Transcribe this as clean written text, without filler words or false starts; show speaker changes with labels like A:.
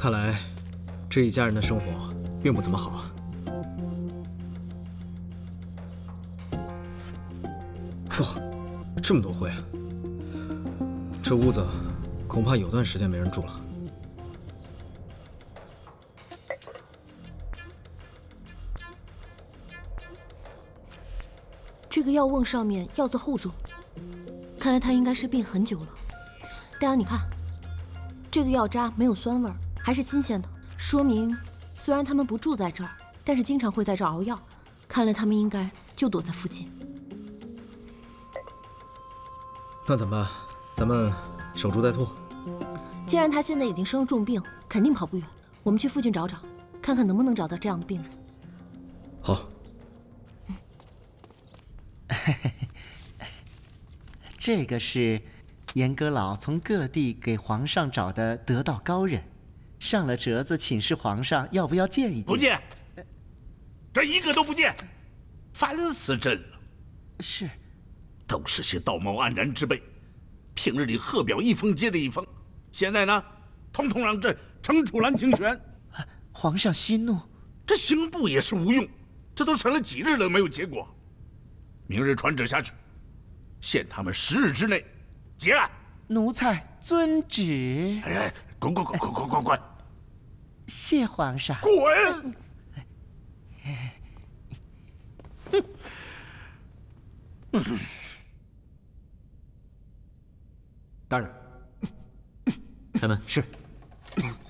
A: 看来这一家人的生活并不怎么好啊。哇，这么多灰啊！这屋子恐怕有段时间没人住了。
B: 这个药瓮上面药字厚重，看来他应该是病很久了。大阳，你看，这个药渣没有酸味儿，还是新鲜的，说明虽然他们不住在这儿，但是经常会在这儿熬药。看来他们应该就躲在附近。
A: 那怎么办？咱们守株待兔。
B: 既然他现在已经生了重病，肯定跑不远。我们去附近找找，看看能不能找到这样的病人。
A: 好。
C: 这个是严阁老从各地给皇上找的得道高人，上了折子请示皇上要不要见一见。
D: 不见，这一个都不见，烦死朕了。
C: 是，
D: 都是些道貌岸然之辈，平日里贺表一封接着一封，现在呢，统统让朕惩处蓝清玄。
C: 皇上息怒，
D: 这刑部也是无用，这都审了几日了，没有结果。明日传旨下去，限他们10日之内结案。
C: 奴才遵旨。
D: 哎，滚！
C: 谢皇上。
D: 滚！
A: 大人，开门。
C: 是。